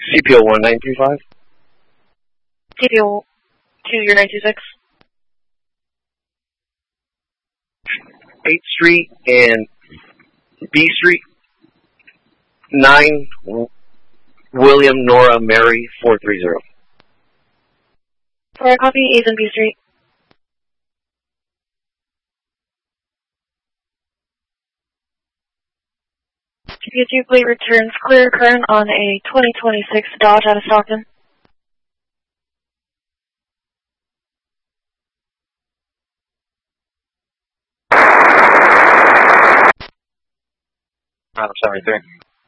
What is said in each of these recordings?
CPO 1935. CPO 20926. 8th Street and B Street. 9 William Nora Mary 430. For a copy, 8th and B Street. CPO2 plate returns clear current on a 2026 Dodge out of Stockton. Adam 73.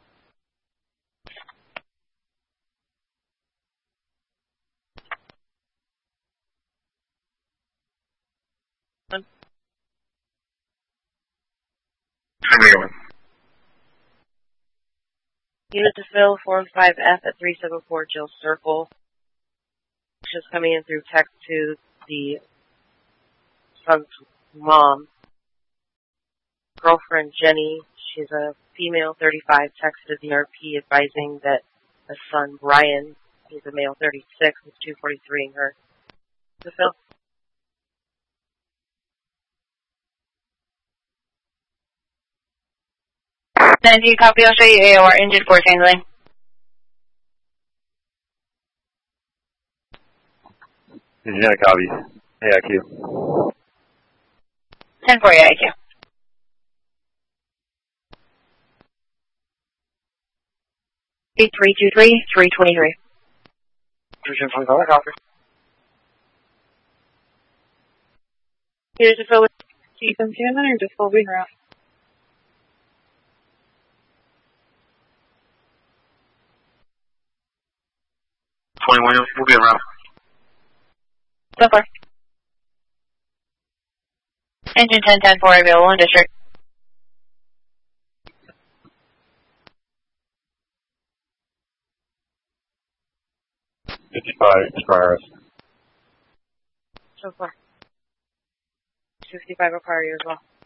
Unit to fill 415F at 374 Jill Circle. Just coming in through text to the son's mom. Girlfriend Jenny, she's a female 35, texted the RP advising that the son Brian, he's a male 36 with 243 in her. To fill. Then do you copy? I'll show you AOR engine force handling. Yeah, copy. AIQ. 10-4 AIQ. Eight 323 323. 225, copy. Unit to fill with Ethan Cannon or just full being route? We'll be around. So far. Engine 10-10-4 available in district. 55 expires. So far. 55 require you as well.